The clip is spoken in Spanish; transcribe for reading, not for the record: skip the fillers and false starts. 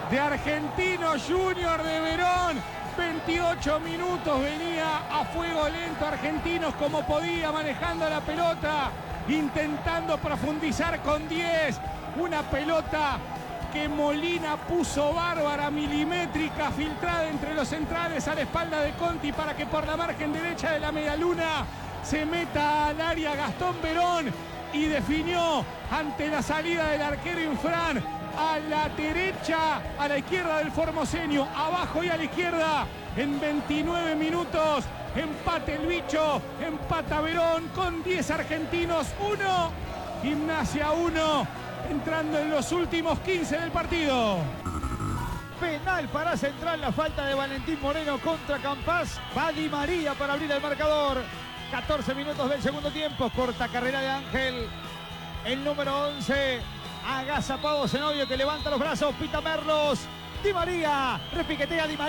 de Argentinos Junior de Verón. 28 minutos venía a fuego lento Argentinos como podía, manejando la pelota, intentando profundizar con 10. Una pelota que Molina puso bárbara, milimétrica, filtrada entre los centrales a la espalda de Conti para que por la margen derecha de la medialuna se meta al área Gastón Verón y definió ante la salida del arquero Infran a la derecha, a la izquierda del formoseño, abajo y a la izquierda. En 29 minutos empate el bicho, empata Verón con 10 argentinos, 1, Gimnasia 1, entrando en los últimos 15 del partido. Penal para Central, la falta de Valentín Moreno contra Campás. Va Di María para abrir el marcador. 14 minutos del segundo tiempo, corta carrera de Ángel. El número 11, agazapado Zenobio que levanta los brazos, pita Merlos. Di María, repiquetea Di María.